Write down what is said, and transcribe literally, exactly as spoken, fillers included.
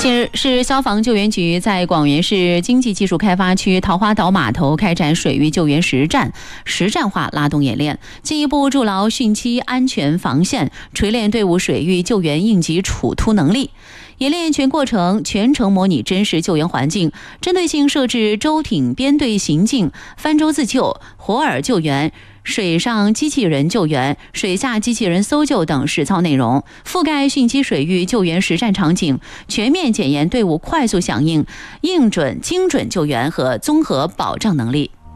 近日，市消防救援局在广元市经济技术开发区桃花岛码头开展水域救援实战实战化拉动演练，进一步筑牢汛期安全防线，锤炼队伍水域救援应急处突能力。演练全过程全程模拟真实救援环境，针对性设置舟艇编队行进、帆舟自救、活饵救援、水上机器人救援、水下机器人搜救等实操内容，覆盖汛期水域救援实战场景，全面检验队伍快速响应、应准、精准救援和综合保障能力。